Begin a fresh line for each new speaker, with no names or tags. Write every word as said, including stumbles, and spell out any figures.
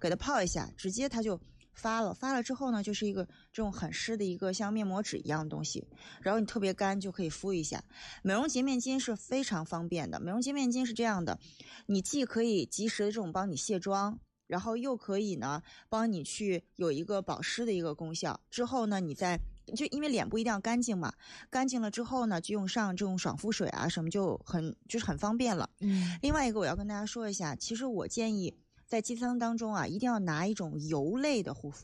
给它泡一下，直接它就发了。发了之后呢，就是一个这种很湿的一个像面膜纸一样的东西，然后你特别干就可以敷一下。美容洁面巾是非常方便的，美容洁面巾是这样的，你既可以及时的这种帮你卸妆，然后又可以呢帮你去有一个保湿的一个功效。之后呢，你再就因为脸部一定要干净嘛，干净了之后呢，就用上这种爽肤水啊什么就很就是很方便了。
嗯，
另外一个我要跟大家说一下，其实我建议在鸡汤当中啊，一定要拿一种油类的护肤